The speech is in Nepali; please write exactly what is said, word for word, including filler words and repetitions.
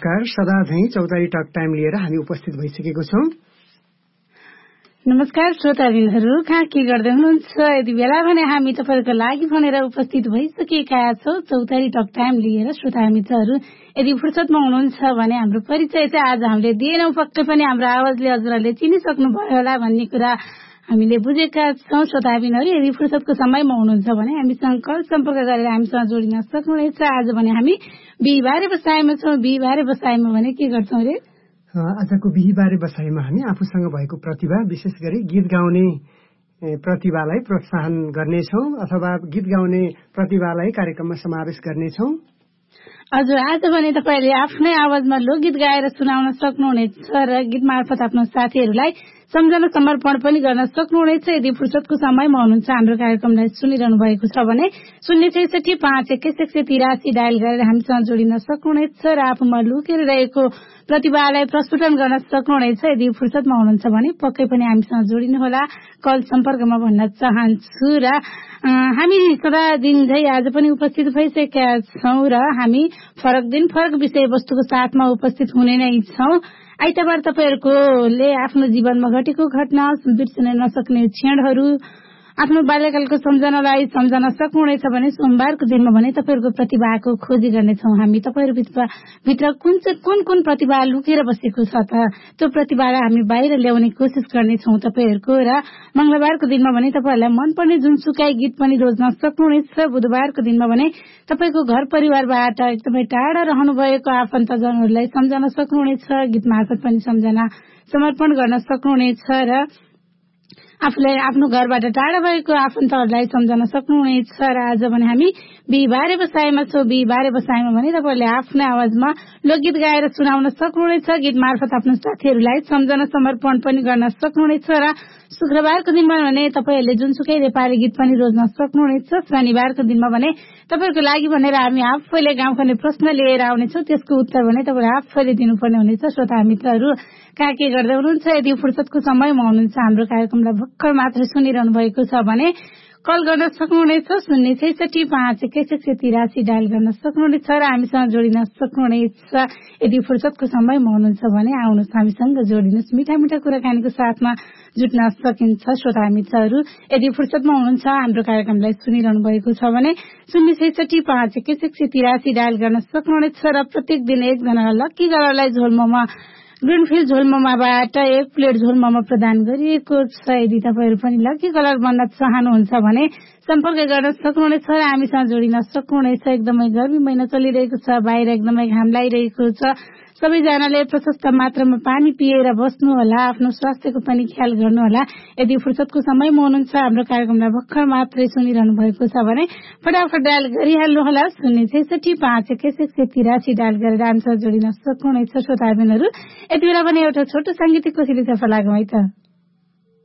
नमस्कार। सदा झैं चौतारी टक टाइम लिएर हामी उपस्थित भइसकेको छौं। नमस्कार श्रोताबिनहरू, कहाँ के गर्दै हुनुहुन्छ? यदि बेला भने हामी तपाईहरुको लागि भनेर उपस्थित भइसकेका छौं चौतारी टक टाइम लिएर। श्रोता मित्रहरू, यदि फुर्सदमा हुनुहुन्छ भने हाम्रो परिचय चाहिँ आज हामीले दिएनौं, पक्कै पनि हाम्रो आवाजले हजुरहरूले चिनिसक्नु भयो होला भन्ने कुरा हामीले बुझेका छौं। श्रोताबिनहरू, यदि फुर्सदको समयमा हुनुहुन्छ भने हामीसँग कल सम्पर्क गरेर हामीसँग जोडिन सक्नुहुनेछ। आज भने हामी बिहीबारे बसाइमा छौं। बिहीबारे बसाइमा भने के गर्छौं रे? आजको बिहीबारे बसाइमा हामी आफूसँग भएको प्रतिभा, विशेष गरी गीत गाउने प्रतिभालाई प्रोत्साहन गर्नेछौं अथवा गीत गाउने प्रतिभालाई कार्यक्रममा समावेश गर्नेछौं। हजुर, आज भने तपाईले आफ्नै आवाजमा लोकगीत गाएर सुनाउन सक्नुहुनेछ र गीत मार्फत आफ्नो साथीहरूलाई सम्झना समर्पण पनि गर्न सक्नुहुनेछ। यदि फुर्सदको समयमा हुनुहुन्छ, हाम्रो कार्यक्रमलाई सुनिरहनु भएको छ भने शून्य छैसठी पाँच एक्काइस एक सय तिरासी डायल गरेर हामीसँग जोडिन सक्नुहुनेछ र आफूमा लुकेर रहेको प्रतिभालाई प्रस्फुटन गर्न सक्नुहुनेछ। यदि फुर्सदमा हुनुहुन्छ भने पक्कै पनि हामीसँग जोडिनुहोला, कल सम्पर्कमा भन्न चाहन्छु। र हामी सदा दिन झै आज पनि उपस्थित भइसकेका छौं र हामी फरक दिन फरक विषयवस्तुको साथमा उपस्थित हुने नै छौं। आइतबार तपाईहरुकोले आफ्नो जीवनमा घटेको घटना, बिर्सिन नसक्ने क्षणहरू, आफ्नो बाल्यकालको सम्झनालाई सम्झन सक्नुहुनेछ भने सोमबारको दिनमा भने तपाईहरुको प्रतिभाको खोजी गर्नेछौं हामी। तपाईहरु भित्र कुन चाहिँ कुन कुन प्रतिभा लुकेर बसेको छ त त्यो प्रतिभालाई हामी बाहिर ल्याउने कोसिस गर्नेछौं तपाईहरुको। र मंगलबारको दिनमा भने तपाईहरुलाई मनपर्ने जुनसुकै गीत पनि रोज्न सक्नुहुनेछ। बुधबारको दिनमा भने तपाईको घर परिवारबाट एकदमै टाढा रहनु भएको आफन्तजनहरूलाई सम्झन सक्नुहुनेछ, गीत मार्फत पनि सम्झना समर्पण गर्न सक्नुहुनेछ र आफूलाई आफ्नो घरबाट टाढा भएको आफन्तहरूलाई सम्झन सक्नुहुनेछ। र आज भने हामी बिहीबारे बसाइमा छौं। बिहीबारे बसाइमा भने तपाईले आफ्नै आवाजमा लोकगीत गाएर सुनाउन सक्नुहुनेछ, गीत मार्फत आफ्नो साथीहरूलाई सम्झन समर्पण पनि गर्न सक्नुहुनेछ। र शुक्रबारको दिनमा भने तपाईहरुले जुनसुकै नेपाली गीत पनि रोज्न सक्नुहुनेछ। शनिबारको दिनमा भने तपाईहरुको लागि भनेर हामी आफैले गाउँखाने प्रश्न लिएर आउनेछौं, त्यसको उत्तर भने तपाईहरुले आफैले दिनुपर्ने हुनेछ। श्रोता मित्रहरू, कहाँ के गर्दै हुनुहुन्छ? यदि फुर्सदको समयमा हुनुहुन्छ, हाम्रो कार्यक्रमलाई भर्खर मात्र सुनिरहनु भएको छ भने कल गर्न सक्नुहुनेछ। शून्य छैसठी पाँच एक्काइस एक सय तिरासी डायल गर्न सक्नुहुनेछ र हामीसँग जोडिन सक्नुहुनेछ। यदि फुर्सदको समयमा हुनुहुन्छ भने आउनुहोस्, हामीसँग जोडिनुहोस्, मिठा मिठा कुराकानीको साथमा जुट्न सकिन्छ। श्रोता मित्रहरू, यदि फुर्सदमा हुनुहुन्छ, हाम्रो कार्यक्रमलाई सुनिरहनु भएको छ भने शून्य छैसठी पाँच एक्काइस एक सय तिरासी डायल गर्न सक्नुहुनेछ र प्रत्येक दिन एकजना लक्की कलरलाई झोलमोमा ग्रिनफिल्ड झोलमोमाबाट एक प्लेट झोलमोमा प्रदान गरिएको छ। यदि तपाईहरु पनि लकी कलर बन्न चाहनुहुन्छ भने सम्पर्क गर्न सक्नुहुनेछ र हामीसँग जोडिन सक्नुहुनेछ। एकदमै गर्मी महिना चलिरहेको छ, बाहिर एकदमै घाम लागिरहेको छ। सबैजनाले प्रशस्त मात्रामा पानी पिएर बस्नु होला, आफ्नो स्वास्थ्यको पनि ख्याल गर्नु होला। यदि फुर्सदको समयमा हुनुहुन्छ, हाम्रो कार्यक्रमलाई भर्खर मात्रै सुनिरहनु भएको छ भने फटाफट डायल गरिहाल्नु होला। शून्य छैसठी पाँच एक्काइस एक सय तिरासी डायल गरेर हामीसँग जोडिन सक्नुहुनेछ। श्रोताबिनहरू, यति बेला पनि एउटा छोटो सांगीतिक कोसिली सफल लागौँ है त।